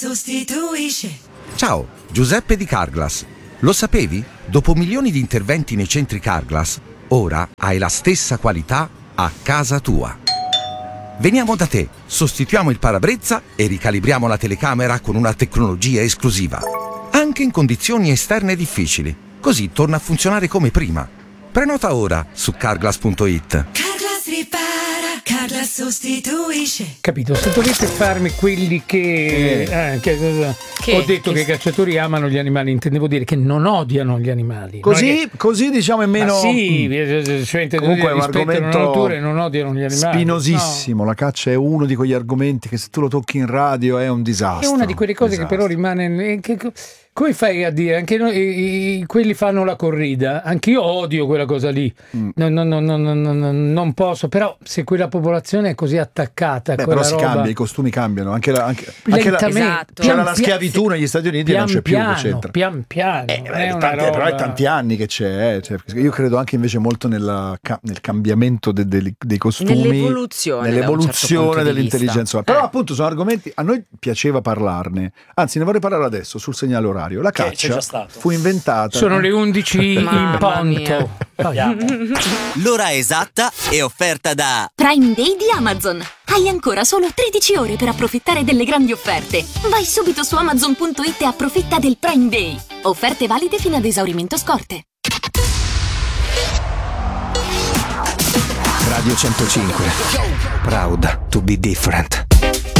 sostituisce. Ciao, Giuseppe di Carglass. Lo sapevi? Dopo milioni di interventi nei centri Carglass, ora hai la stessa qualità a casa tua. Veniamo da te, sostituiamo il parabrezza e ricalibriamo la telecamera con una tecnologia esclusiva. Anche in condizioni esterne difficili. Così torna a funzionare come prima. Prenota ora su carglass.it. Carglass ripara, Carglass sostituisce. Capito, se dovete farmi quelli che ho detto che i cacciatori amano gli animali, intendevo dire che non odiano gli animali. Così diciamo è meno. Comunque è un argomento non odiano gli animali. Spinosissimo. No. La caccia è uno di quegli argomenti che se tu lo tocchi in radio è un disastro. È una di quelle cose che però rimane. Come fai a dire? Anche noi, quelli fanno la corrida, anche io odio quella cosa lì. Non posso, però se quella popolazione è così attaccata a quella però si roba, cambia, i costumi cambiano, anche lentamente, c'era la schiavitù negli Stati Uniti, non c'è più, eccetera. Pian piano. Però è tanti anni che c'è, io credo anche invece molto nel cambiamento dei costumi, nell'evoluzione dell'intelligenza. Però appunto sono argomenti, a noi piaceva parlarne, anzi ne vorrei parlare adesso sul segnale orario. La caccia fu inventata. Sono le 11 in punto. L'ora esatta è offerta da Prime Day di Amazon. Hai ancora solo 13 ore per approfittare delle grandi offerte. Vai subito su Amazon.it e approfitta del Prime Day. Offerte valide fino ad esaurimento scorte. Radio 105. Proud to be different.